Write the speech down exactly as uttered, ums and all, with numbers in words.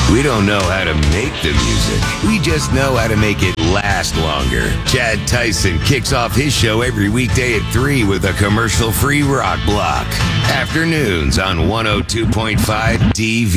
We don't know how to make the music. We just know how to make it last longer. Chad Tyson kicks off his show every weekday at three with a commercial-free rock block. Afternoons on one oh two point five D V.